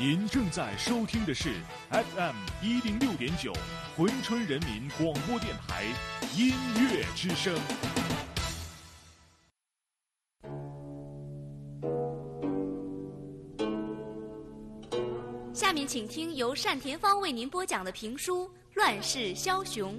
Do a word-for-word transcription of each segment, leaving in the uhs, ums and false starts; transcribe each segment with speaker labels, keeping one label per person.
Speaker 1: 您正在收听的是 F M 一零六点九珲春人民广播电台音乐之声。
Speaker 2: 下面请听由单田芳为您播讲的评书《乱世枭雄》。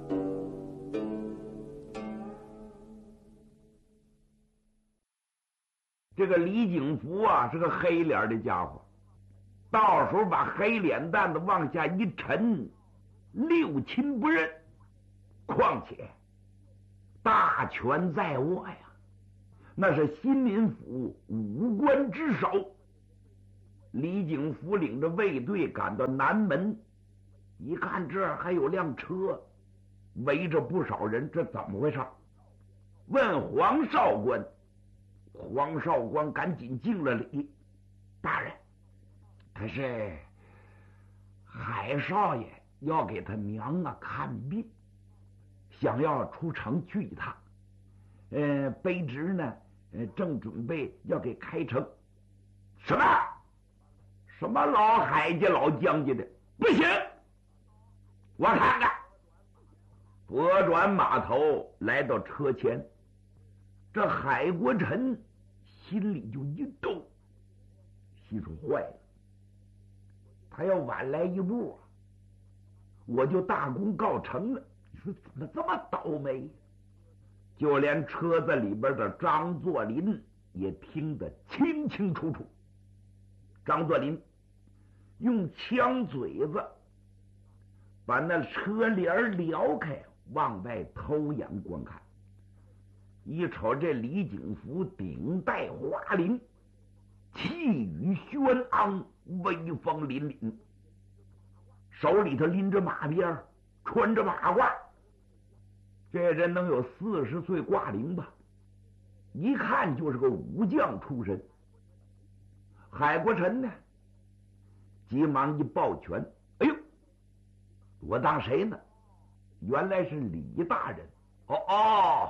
Speaker 3: 这个李景福啊，是个黑脸的家伙，到时候把黑脸蛋子往下一沉，六亲不认。况且大权在握呀，那是新民府五官之首。李景福领着卫队赶到南门，一看这儿还有辆车，围着不少人，这怎么回事？问黄少官，黄少官赶紧敬了礼：“大人，他是海少爷要给他娘啊看病，想要出城去一趟。呃，卑职呢，呃，正准备要给开城。”什么？什么老海家老将家的？不行！我看看。拨转马头来到车前，这海国臣心里就一动，心说坏了，他要晚来一步，我就大功告成了。你说怎么这么倒霉？就连车子里边的张作霖也听得清清楚楚。张作霖用枪嘴子把那车帘撩开，往外偷眼观看，一瞅这李景福顶戴花翎，气宇轩昂，威风凛凛，手里头拎着马鞭，穿着马褂。这人能有四十岁挂龄吧，一看就是个武将出身。海国臣呢急忙一抱拳：“哎呦，我当谁呢？原来是李大人。哦哦，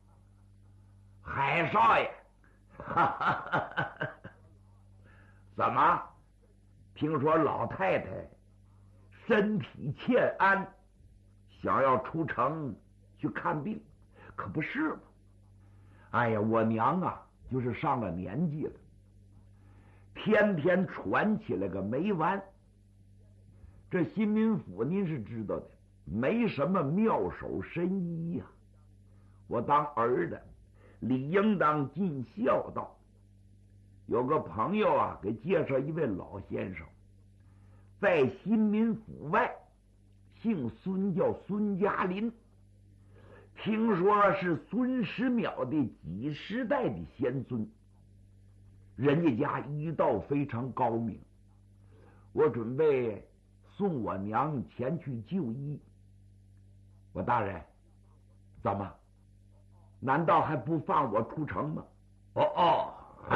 Speaker 3: 海少爷，哈哈哈哈，怎么？听说老太太身体欠安，想要出城去看病，可不是吗？哎呀，我娘啊，就是上了年纪了，天天传起来个没完。这新民府您是知道的，没什么妙手神医呀、啊。我当儿的理应当尽孝道。有个朋友啊，给介绍一位老先生，在新民府外，姓孙，叫孙家林，听说是孙师邈的几十代的先孙，人家家医道非常高明。我准备送我娘前去就医。我大人，怎么？难道还不放我出城吗？哦哦，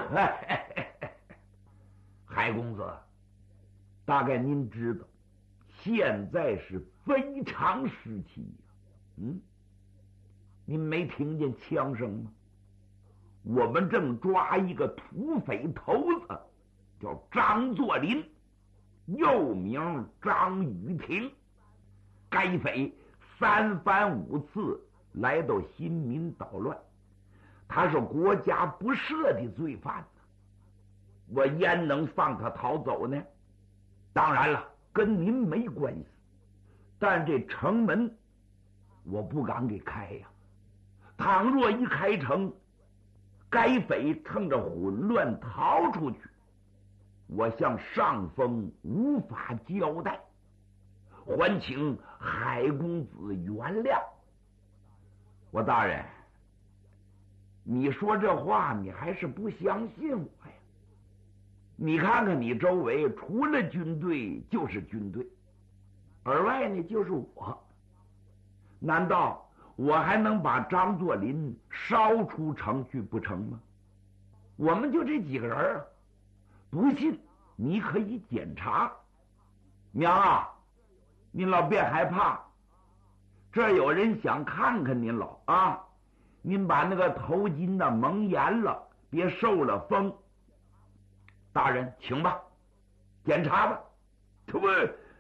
Speaker 3: 海公子，大概您知道，现在是非常时期呀、啊。嗯，您没听见枪声吗？我们正抓一个土匪头子，叫张作霖，又名张雨婷。该匪三番五次来到新民捣乱，他是国家不赦的罪犯，我焉能放他逃走呢？当然了，跟您没关系，但这城门我不敢给开呀。倘若一开城，该匪趁着混乱逃出去，我向上峰无法交代，还请海公子原谅。我大人，你说这话你还是不相信我呀？你看看你周围，除了军队就是军队，而外呢就是我，难道我还能把张作霖烧出城去不成吗？我们就这几个人啊，不信你可以检查。娘啊，您老别害怕，这有人想看看您老啊，您把那个头巾呢蒙严了，别受了风。大人请吧。 检查吧。这不，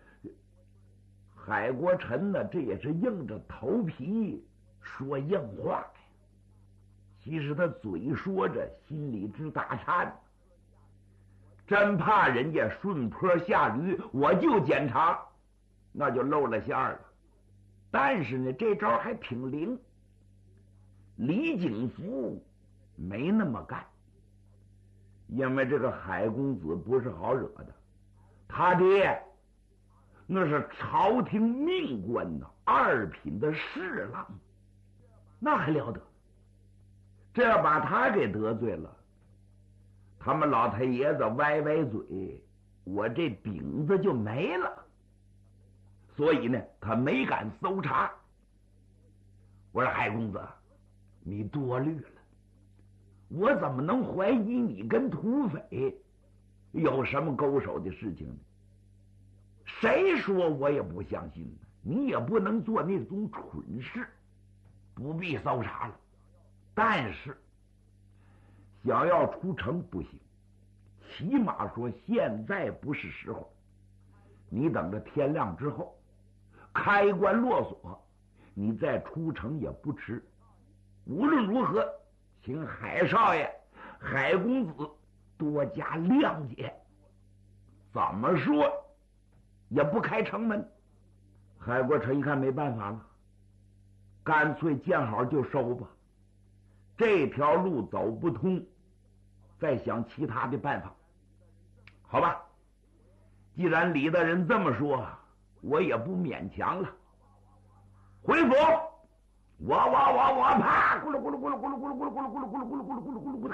Speaker 3: 海国臣呢，这也是硬着头皮说硬话呀。其实他嘴说着，心里直打颤，真怕人家顺坡下驴，我就检查，那就露了馅儿了。但是呢，这招还挺灵。李景福没那么干，因为这个海公子不是好惹的，他爹那是朝廷命官呐，二品的侍郎，那还了得？这要把他给得罪了，他们老太爷子歪歪嘴，我这饼子就没了。所以呢，他没敢搜查。我说海公子，你多虑了，我怎么能怀疑你跟土匪有什么勾手的事情呢？谁说我也不相信呢？你也不能做那种蠢事，不必搜查了。但是想要出城不行，起码说现在不是时候，你等着天亮之后开关落锁，你再出城也不迟。无论如何，请海少爷、海公子多加谅解。怎么说也不开城门。海国臣一看没办法了，干脆见好就收吧。这条路走不通，再想其他的办法。好吧，既然李大人这么说，我也不勉强了。回府，我我我我啪，咕噜咕噜咕噜咕噜咕噜咕噜咕噜咕噜咕噜咕噜咕噜咕噜咕噜咕噜，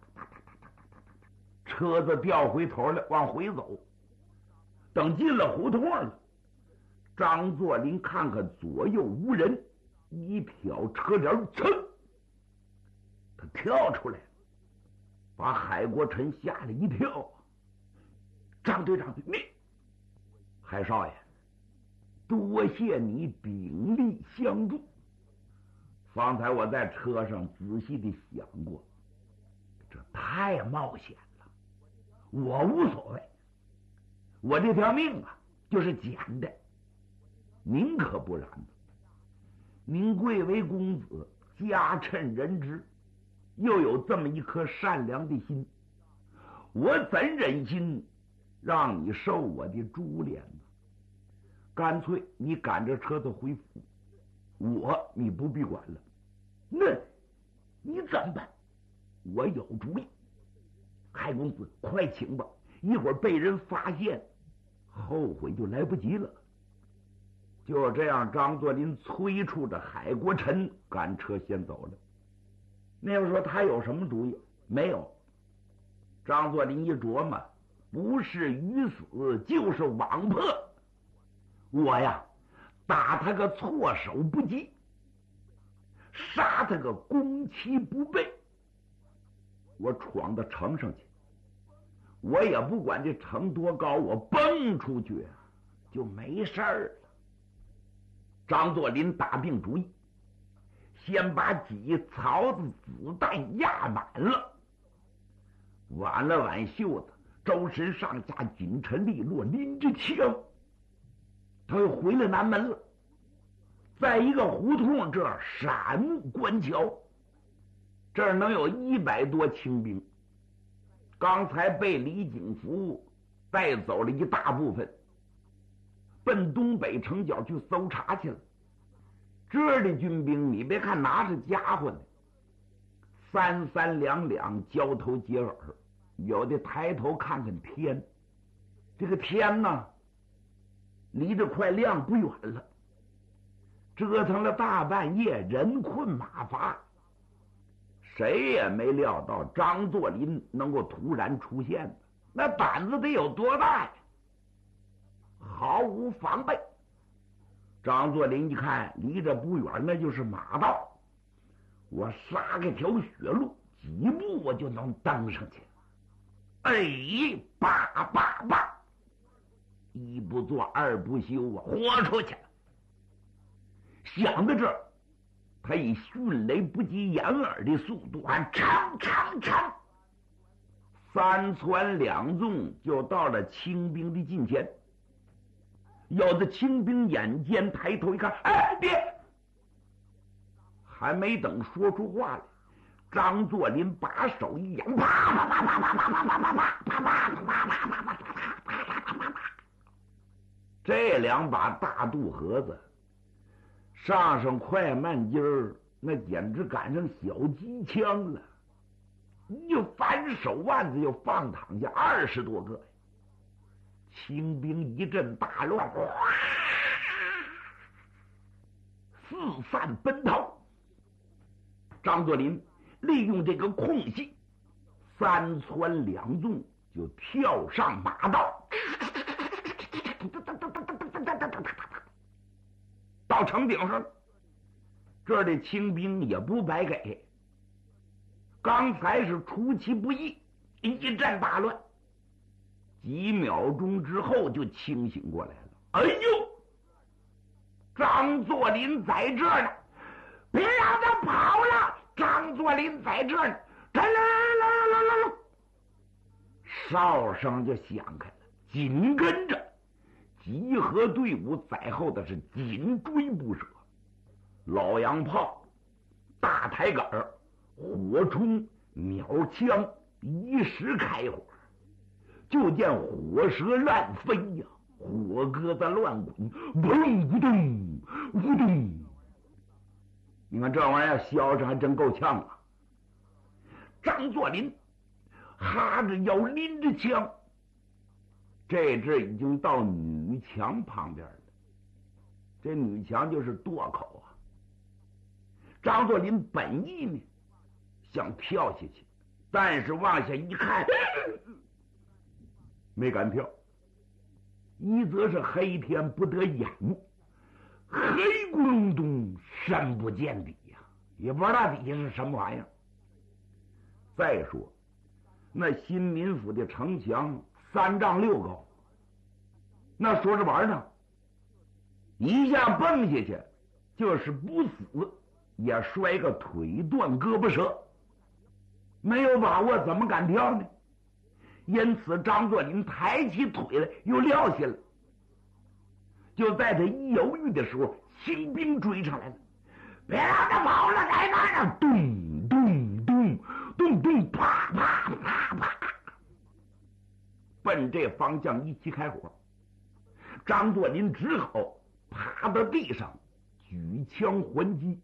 Speaker 3: 车子掉回头来，往回走。等进了胡同了，张作霖看看左右无人，一挑车帘，噌，他跳出来，把海国臣吓了一跳。张队长，你海少爷，多谢你鼎力相助。方才我在车上仔细的想过，这太冒险了，我无所谓，我这条命啊就是捡的。您可不然呢，您贵为公子，家趁人之，又有这么一颗善良的心，我怎忍心让你受我的株连呢？干脆你赶着车子回府，我你不必管了。那你怎么办？我有主意。海公子，快请吧，一会儿被人发现，后悔就来不及了。就这样，张作霖催促着海国臣赶车先走了。那要说他有什么主意？没有。张作霖一琢磨，不是鱼死就是网破，我呀打他个措手不及，杀他个攻其不备。我闯到城上去，我也不管这城多高，我蹦出去就没事儿了。张作霖打定主意，先把几槽子子弹压满了，挽了挽袖子，周身上下紧沉利落，拎着枪，他又回了南门了。在一个胡同这儿闪目观瞧，这儿能有一百多清兵，刚才被李景福带走了一大部分，奔东北城角去搜查去了。这儿的军兵，你别看拿着家伙呢，三三两两交头接耳，有的抬头看看天，这个天呢离着快亮不远了。折腾了大半夜，人困马乏，谁也没料到张作霖能够突然出现，那胆子得有多大呀！毫无防备。张作霖一看离着不远，那就是马道，我杀个条血路，几步我就能登上去。哎，叭叭叭，一不做二不休啊，豁出去了。想到这儿，他以迅雷不及掩耳的速度，啊，长长长， 三窜两纵就到了清兵的近前。有的清兵眼尖，抬头一看，哎，爹！还没等说出话来，张作霖把手一扬，啪啪啪啪啪啪啪啪啪啪啪啪啪啪啪，这两把大肚盒子上上快慢筋儿，那简直赶上小机枪了。一反手腕子就放躺下二十多个，清兵一阵大乱，四散奔逃。张作霖利用这个空隙，三窜两纵就跳上马道，到城顶上。这儿的清兵也不白给，刚才是出其不意，一阵大乱，几秒钟之后就清醒过来了。哎呦，张作霖在这儿呢，别让他跑了！张作霖在这儿呢，来来来来来来，哨声就响开了，紧跟着集合队伍在后的是紧追不舍。老洋炮、大抬杆、火铳、鸟枪一时开火，就见火舌乱飞呀，火疙瘩乱滚，砰咕咚咕咚。你看这玩意儿削着还真够呛啊！张作霖哈着腰拎着枪，这阵已经到女墙旁边了。这女墙就是垛口啊。张作霖本意呢想跳下去，但是往下一看，没敢跳。一则是黑天不得眼目，黑咕隆咚，深不见底呀、啊，也不知道底下是什么玩意儿。再说，那新民府的城墙三丈六高，那说着玩呢，一下蹦下去，就是不死也摔个腿断胳膊折，没有把握怎么敢跳呢？因此张作霖抬起腿来又撂下了。就在他一犹豫的时候，清兵追上来了，别让他跑了，来那儿，咚咚咚咚咚，啪啪啪啪，奔这方向一起开火。张作霖只好趴到地上举枪还击，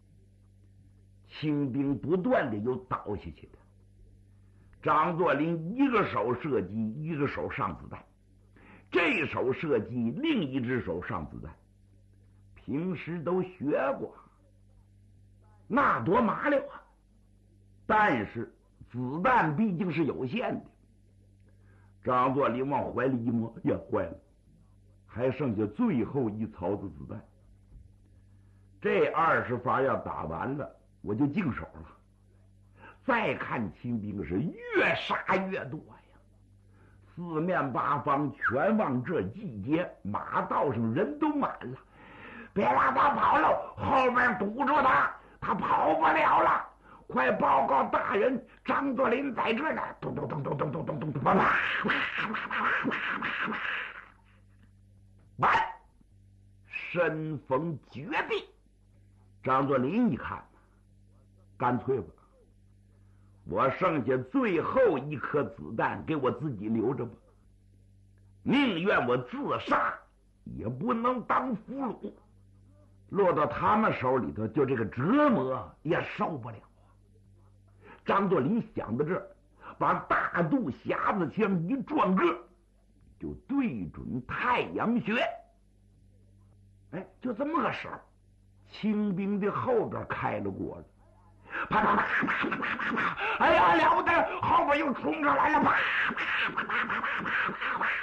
Speaker 3: 清兵不断的又倒下去了。张作霖一个手射击，一个手上子弹，这手射击，另一只手上子弹，平时都学过，那多麻溜啊！但是子弹毕竟是有限的。张作霖往怀里一摸，呀，坏了，还剩下最后一槽子子弹。这二十发要打完了，我就净手了。再看清兵是越杀越多呀，四面八方全往这集结，马道上人都满了。别让他跑了，后面堵住他，他跑不了了。快报告大人，张作霖在这呢！咚咚咚咚咚咚咚咚咚，啪啪啪啪啪啪，完，身逢绝地。张作霖一看，干脆吧，我剩下最后一颗子弹给我自己留着吧，宁愿我自杀，也不能当俘虏。落到他们手里头，就这个折磨也受不了。张作霖想到这儿，把大肚匣子枪一转个，就对准太阳穴。哎，就这么个时候，清兵的后边开了锅了，啪啪啪啪啪啪啪！哎呀，了不得，后边又冲上来了，啪啪啪啪啪啪啪啪！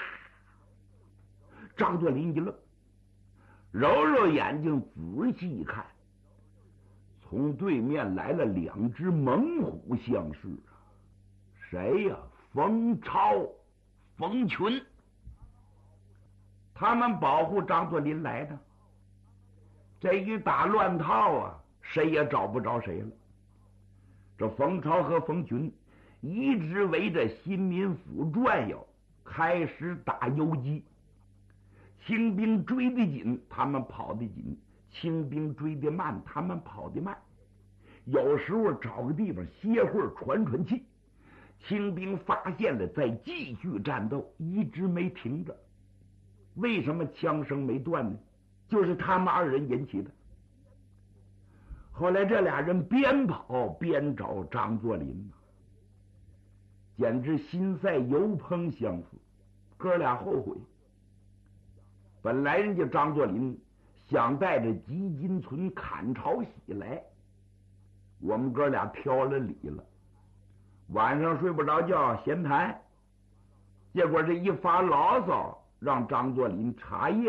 Speaker 3: 张作霖一愣，揉揉眼睛，仔细一看，从对面来了两只猛虎相视啊！谁呀？冯超、冯群，他们保护张作霖来的。这一打乱套啊，谁也找不着谁了。这冯超和冯群一直围着新民府转悠，开始打游击。清兵追得紧，他们跑得紧；清兵追得慢，他们跑得慢。有时候找个地方歇会儿，喘喘气。清兵发现了，再继续战斗，一直没停着。为什么枪声没断呢？就是他们二人引起的。后来这俩人边跑边找张作霖，简直心赛油烹相似。哥俩后悔。本来人家张作霖想带着吉金存砍朝喜来，我们哥俩挑了理了。晚上睡不着觉，闲谈，结果这一发牢骚，让张作霖茶叶